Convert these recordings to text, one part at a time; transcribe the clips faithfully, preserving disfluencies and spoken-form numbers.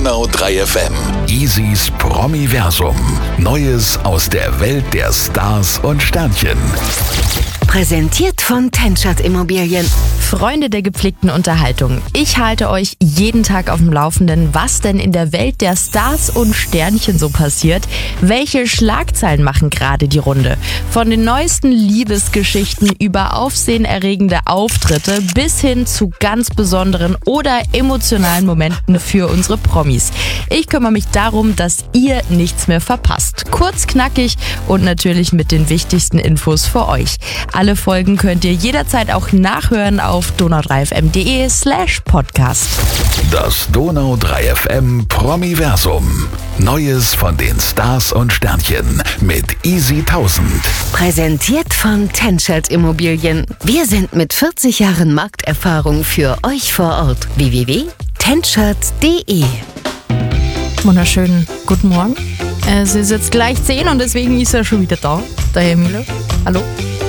Donau drei F M. Easys Promiversum. Neues aus der Welt der Stars und Sternchen. Präsentiert von Tenschert Immobilien. Freunde der gepflegten Unterhaltung, ich halte euch jeden Tag auf dem Laufenden, was denn in der Welt der Stars und Sternchen so passiert. Welche Schlagzeilen machen gerade die Runde? Von den neuesten Liebesgeschichten über aufsehenerregende Auftritte bis hin zu ganz besonderen oder emotionalen Momenten für unsere Promis. Ich kümmere mich darum, dass ihr nichts mehr verpasst. Kurz, knackig und natürlich mit den wichtigsten Infos für euch. Alle Folgen könnt ihr jederzeit auch nachhören auf donau drei f m punkt d e slash podcast. Das Donau drei F M Promiversum. Neues von den Stars und Sternchen mit Easy tausend. Präsentiert von Tenschert Immobilien. Wir sind mit vierzig Jahren Markterfahrung für euch vor Ort. w w w punkt tenschert punkt d e. Wunderschönen guten Morgen. Es ist jetzt gleich zehn und deswegen ist er schon wieder da. Der Herr Müller. Hallo.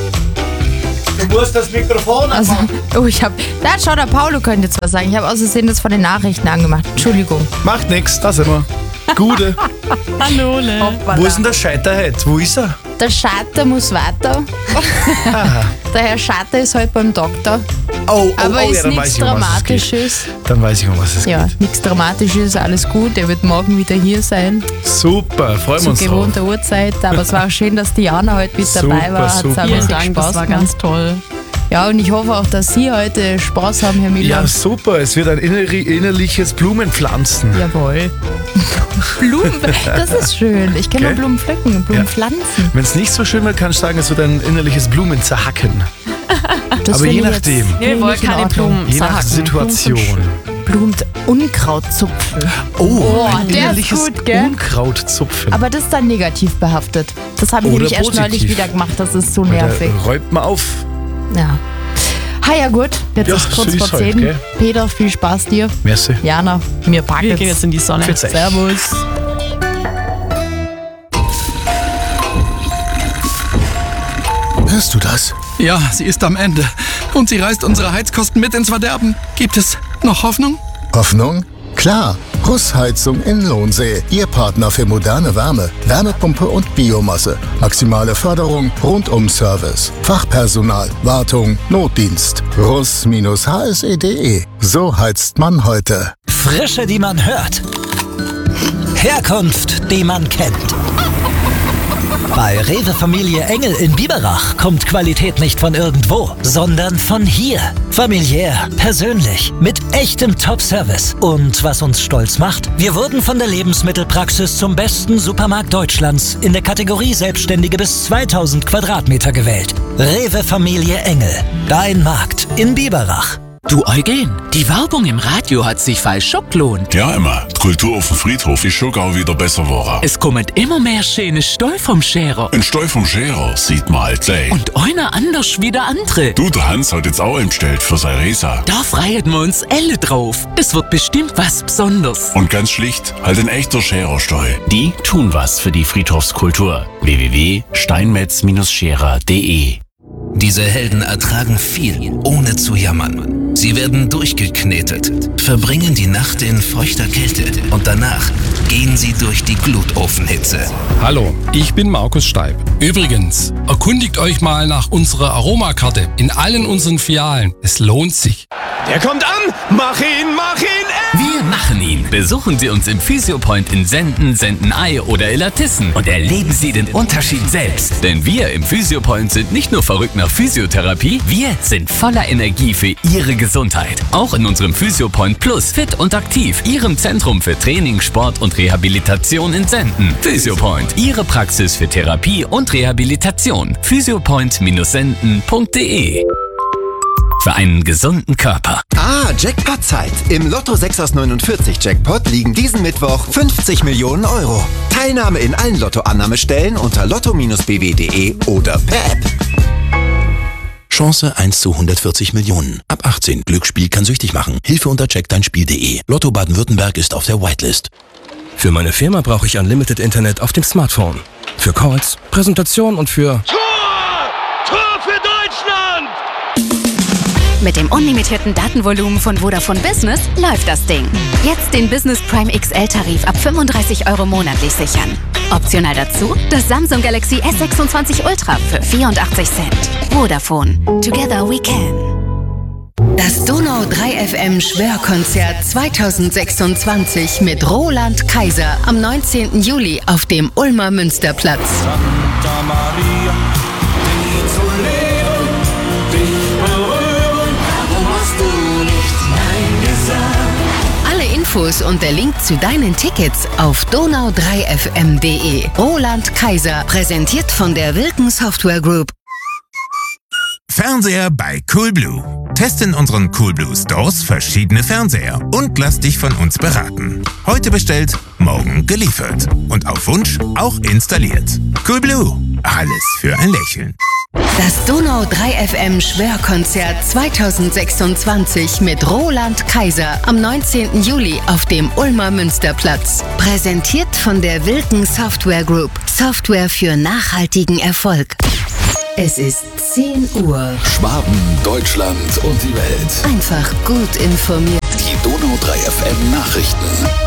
Du musst das Mikrofon Also, anmachen. oh, ich hab. Da schau, der Paulo könnte jetzt was sagen. Ich habe aus Versehen das von den Nachrichten angemacht. Entschuldigung. Macht nix, da sind wir. Gute. Hallo, ne? Wo ist denn der Scheiter heute? Wo ist er? Der Schatter muss weiter. Der Herr Schatter ist halt beim Doktor. Oh, oh, Aber oh, ist ja, dann weiß nichts ich, um was es Dramatisches. geht. Dann weiß ich, um was es Ja, geht. nichts Dramatisches, alles gut. Er wird morgen wieder hier sein. Super, freuen wir Zu uns drauf. gewohnter Uhrzeit. Aber es war auch schön, dass Diana heute mit dabei Super, war. Hat super. Vielen Vielen Dank, Das war ganz toll. Ja, und ich hoffe auch, dass Sie heute Spaß haben, Herr Müller. Ja, super. Es wird ein innerli- innerliches Blumenpflanzen. Jawohl. Blumen, das ist schön. Ich kann nur Okay. Blumen pflücken, Blumen pflanzen. Wenn es nicht so schön wird, kann ich sagen, es wird ein innerliches Blumen-Zerhacken. Das Aber finde je ich nachdem. Jetzt, Wir finde ich wollen nicht in keine Ordnung. Blumen Je nach zerhacken. Situation. Blumen, Unkraut zupfen. Oh, ein der ist innerliches gut, gell? Unkrautzupfen. Aber das ist dann negativ behaftet. Das habe ich Oder nämlich erst neulich positiv. wieder gemacht. Das ist so Da nervig. räumt man auf. Ja. Ha, ja gut. Jetzt Ja, ist kurz so vor ist halt, zehn. gell? Peter, viel Spaß dir. Merci. Jana, mir packen Wir gehen jetzt in die Sonne. Pfiat euch. Servus. Hörst du das? Ja, sie ist am Ende. Und sie reißt unsere Heizkosten mit ins Verderben. Gibt es noch Hoffnung? Hoffnung? Klar. Russheizung in Lohnsee. Ihr Partner für moderne Wärme, Wärmepumpe und Biomasse. Maximale Förderung, Rundum-Service. Fachpersonal, Wartung, Notdienst. russ-h s e punkt d e. So heizt man heute. Frische, die man hört. Herkunft, die man kennt. Bei Rewe Familie Engel in Biberach kommt Qualität nicht von irgendwo, sondern von hier. Familiär, persönlich, mit echtem Top-Service. Und was uns stolz macht, wir wurden von der Lebensmittelpraxis zum besten Supermarkt Deutschlands in der Kategorie Selbstständige bis zweitausend Quadratmeter gewählt. Rewe Familie Engel, dein Markt in Biberach. Du Eugen, die Werbung im Radio hat sich falsch schon gelohnt. Ja, immer. Die Kultur auf dem Friedhof ist schon gar wieder besser geworden. Es kommen immer mehr schöne Stall vom Scherer. Ein Stall vom Scherer sieht man halt gleich. Und einer anders wie der andere. Du, der Hans hat jetzt auch einen bestellt für seine Resa. Da freuen wir uns alle drauf. Das wird bestimmt was Besonderes. Und ganz schlicht, halt ein echter Schererstall. Die tun was für die Friedhofskultur. w w w punkt steinmetz Scherer punkt d e. Diese Helden ertragen viel, ohne zu jammern. Sie werden durchgeknetet, verbringen die Nacht in feuchter Kälte und danach gehen sie durch die Glutofenhitze. Hallo, ich bin Markus Steib. Übrigens, erkundigt euch mal nach unserer Aromakarte in allen unseren Filialen. Es lohnt sich. Der kommt an! Mach ihn, mach ihn! Wir machen ihn. Besuchen Sie uns im Physiopoint in Senden, Sendenei oder Illertissen und erleben Sie den Unterschied selbst. Denn wir im Physiopoint sind nicht nur verrückt nach Physiotherapie, wir sind voller Energie für Ihre Gesundheit. Auch in unserem Physiopoint Plus Fit und Aktiv, Ihrem Zentrum für Training, Sport und Rehabilitation in Senden. Physiopoint, Ihre Praxis für Therapie und Rehabilitation. physiopoint Senden punkt d e. Für einen gesunden Körper. Ah, Jackpot-Zeit. Im Lotto sechs aus neunundvierzig Jackpot liegen diesen Mittwoch fünfzig Millionen Euro. Teilnahme in allen Lottoannahmestellen unter lotto Bindestrich b w punkt d e oder per App. Chance eins zu hundertvierzig Millionen. Ab achtzehn. Glücksspiel kann süchtig machen. Hilfe unter check dein Spiel punkt d e. Lotto Baden-Württemberg ist auf der Whitelist. Für meine Firma brauche ich Unlimited Internet auf dem Smartphone. Für Calls, Präsentation und für... Tor! Tor für Deutschland! Mit dem unlimitierten Datenvolumen von Vodafone Business läuft das Ding. Jetzt den Business Prime X L-Tarif ab fünfunddreißig Euro monatlich sichern. Optional dazu das Samsung Galaxy S sechsundzwanzig Ultra für vierundachtzig Cent. Vodafone. Together we can. Das Donau drei F M Schwörkonzert zweitausendsechsundzwanzig mit Roland Kaiser am neunzehnten Juli auf dem Ulmer Münsterplatz. Santa Maria, die zu leben, dich berühren, warum hast du nicht Nein gesagt? Alle Infos und der Link zu deinen Tickets auf donau drei f m punkt d e. Roland Kaiser, präsentiert von der Wilken Software Group. Fernseher bei Coolblue. Teste in unseren Coolblue Stores verschiedene Fernseher und lass dich von uns beraten. Heute bestellt, morgen geliefert. Und auf Wunsch auch installiert. Coolblue. Alles für ein Lächeln. Das Donau drei F M Schwörkonzert zweitausendsechsundzwanzig mit Roland Kaiser am neunzehnten Juli auf dem Ulmer Münsterplatz. Präsentiert von der Wilken Software Group. Software für nachhaltigen Erfolg. Es ist zehn Uhr. Schwaben, Deutschland und die Welt. Einfach gut informiert. Die Donau drei F M Nachrichten.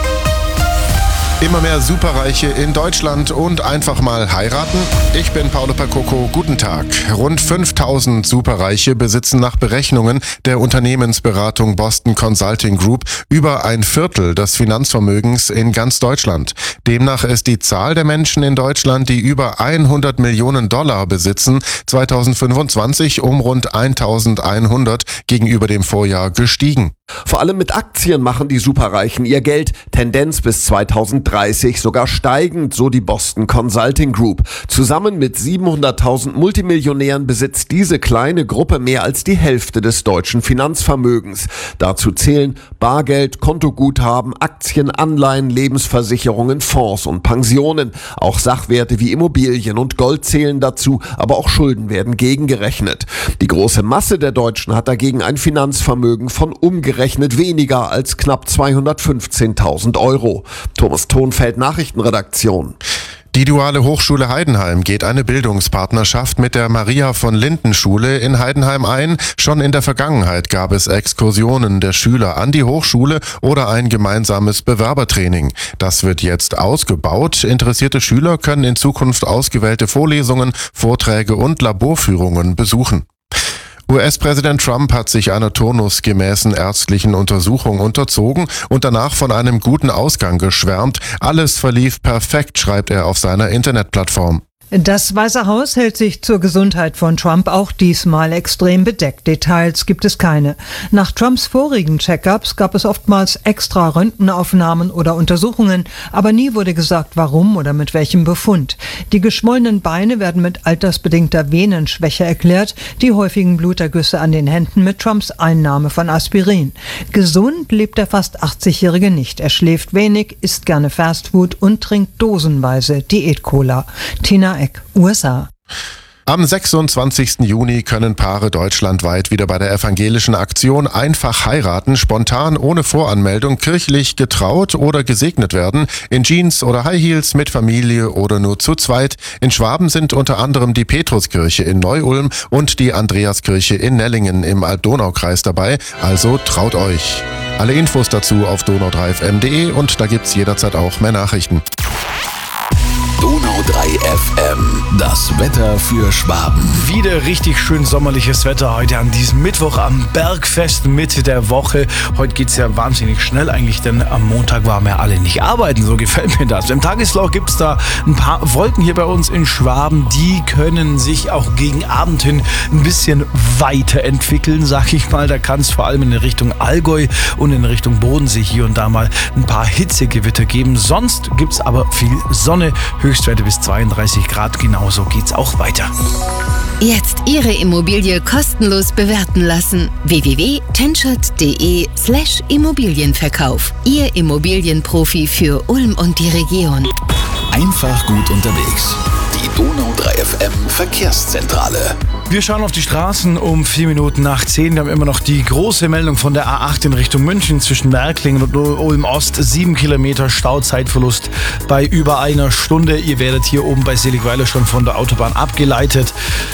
Immer mehr Superreiche in Deutschland und einfach mal heiraten? Ich bin Paolo Percoco, guten Tag. Rund fünftausend Superreiche besitzen nach Berechnungen der Unternehmensberatung Boston Consulting Group über ein Viertel des Finanzvermögens in ganz Deutschland. Demnach ist die Zahl der Menschen in Deutschland, die über hundert Millionen Dollar besitzen, zweitausendfünfundzwanzig um rund eintausendeinhundert gegenüber dem Vorjahr gestiegen. Vor allem mit Aktien machen die Superreichen ihr Geld. Tendenz bis zweitausenddreißig sogar steigend, so die Boston Consulting Group. Zusammen mit siebenhunderttausend Multimillionären besitzt diese kleine Gruppe mehr als die Hälfte des deutschen Finanzvermögens. Dazu zählen Bargeld, Kontoguthaben, Aktien, Anleihen, Lebensversicherungen, Fonds und Pensionen. Auch Sachwerte wie Immobilien und Gold zählen dazu, aber auch Schulden werden gegengerechnet. Die große Masse der Deutschen hat dagegen ein Finanzvermögen von umgerechnet Gerechnet weniger als knapp zweihundertfünfzehntausend Euro. Thomas Thonfeld, Nachrichtenredaktion. Die Duale Hochschule Heidenheim geht eine Bildungspartnerschaft mit der Maria von Linden Schule in Heidenheim ein. Schon in der Vergangenheit gab es Exkursionen der Schüler an die Hochschule oder ein gemeinsames Bewerbertraining. Das wird jetzt ausgebaut. Interessierte Schüler können in Zukunft ausgewählte Vorlesungen, Vorträge und Laborführungen besuchen. U S-Präsident Trump hat sich einer turnusgemäßen ärztlichen Untersuchung unterzogen und danach von einem guten Ausgang geschwärmt. Alles verlief perfekt, schreibt er auf seiner Internetplattform. Das Weiße Haus hält sich zur Gesundheit von Trump auch diesmal extrem bedeckt. Details gibt es keine. Nach Trumps vorigen Check-ups gab es oftmals extra Röntgenaufnahmen oder Untersuchungen, aber nie wurde gesagt, warum oder mit welchem Befund. Die geschwollenen Beine werden mit altersbedingter Venenschwäche erklärt, die häufigen Blutergüsse an den Händen mit Trumps Einnahme von Aspirin. Gesund lebt der fast achtzigjährige nicht. Er schläft wenig, isst gerne Fastfood und trinkt dosenweise Diät-Cola. Tina Eck, U S A. Am sechsundzwanzigsten Juni können Paare deutschlandweit wieder bei der evangelischen Aktion Einfach heiraten, spontan ohne Voranmeldung kirchlich getraut oder gesegnet werden, in Jeans oder High Heels, mit Familie oder nur zu zweit. In Schwaben sind unter anderem die Petruskirche in Neu-Ulm und die Andreaskirche in Nellingen im Alb-Donau-Kreis dabei, also traut euch. Alle Infos dazu auf donau drei f m punkt d e und da gibt's jederzeit auch mehr Nachrichten. Donau drei F M, das Wetter für Schwaben. Wieder richtig schön sommerliches Wetter heute an diesem Mittwoch am Bergfest Mitte der Woche. Heute geht's ja wahnsinnig schnell eigentlich, denn am Montag waren wir alle nicht arbeiten, so gefällt mir das. Im Tageslauf gibt's da ein paar Wolken hier bei uns in Schwaben, die können sich auch gegen Abend hin ein bisschen weiterentwickeln, sag ich mal. Da kann es vor allem in Richtung Allgäu und in Richtung Bodensee hier und da mal ein paar Hitzegewitter geben. Sonst gibt's aber viel Sonne, Höchstwerte bis zweiunddreißig Grad, genauso geht's auch weiter. Jetzt Ihre Immobilie kostenlos bewerten lassen. w w w punkt tenschert punkt d e slash Immobilienverkauf. Ihr Immobilienprofi für Ulm und die Region. Einfach gut unterwegs. Die Donau drei F M Verkehrszentrale. Wir schauen auf die Straßen um vier Minuten nach zehn. Wir haben immer noch die große Meldung von der A acht in Richtung München zwischen Märklingen und Ulm Ost. Sieben Kilometer Stauzeitverlust bei über einer Stunde. Ihr werdet hier oben bei Seligweiler schon von der Autobahn abgeleitet.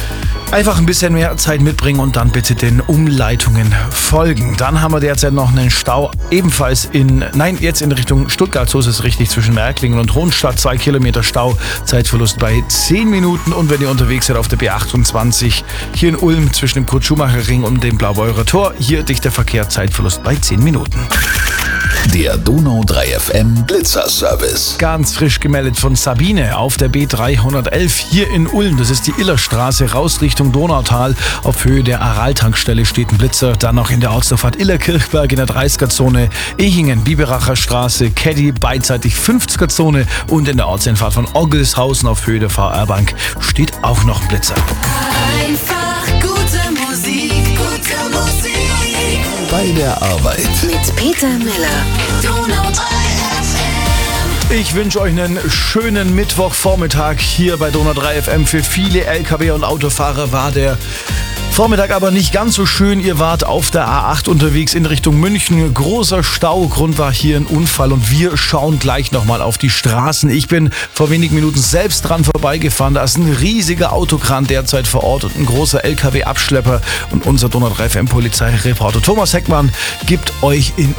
Einfach ein bisschen mehr Zeit mitbringen und dann bitte den Umleitungen folgen. Dann haben wir derzeit noch einen Stau, ebenfalls in, nein, jetzt in Richtung Stuttgart, so ist es richtig, zwischen Merklingen und Hohenstadt, zwei Kilometer Stau, Zeitverlust bei zehn Minuten. Und wenn ihr unterwegs seid auf der B achtundzwanzig, hier in Ulm zwischen dem Kurt-Schumacher-Ring und dem Blaubeurer Tor, hier dichter Verkehr, Zeitverlust bei zehn Minuten. Der Donau drei F M Blitzerservice. Ganz frisch gemeldet von Sabine auf der B dreihundertelf hier in Ulm. Das ist die Illerstraße raus Richtung Donautal. Auf Höhe der Aral-Tankstelle steht ein Blitzer. Dann noch in der Ortsdurchfahrt Illerkirchberg in der dreißiger-Zone. Ehingen, Biberacher Straße, Caddy beidseitig fünfziger-Zone. Und in der Ortseinfahrt von Oggelshausen auf Höhe der V R-Bank steht auch noch ein Blitzer. Einfach gute Musik, gute Musik. Bei der Arbeit. Mit Peter Miller. Donau drei F M. Ich wünsche euch einen schönen Mittwochvormittag hier bei Donau drei F M. Für viele L K W- und Autofahrer war der Vormittag aber nicht ganz so schön. Ihr wart auf der A acht unterwegs in Richtung München. Großer Stau. Grund war hier ein Unfall und wir schauen gleich nochmal auf die Straßen. Ich bin vor wenigen Minuten selbst dran vorbeigefahren. Da ist ein riesiger Autokran derzeit vor Ort und ein großer L K W-Abschlepper. Und unser Donau drei F M-Polizeireporter Thomas Heckmann gibt euch in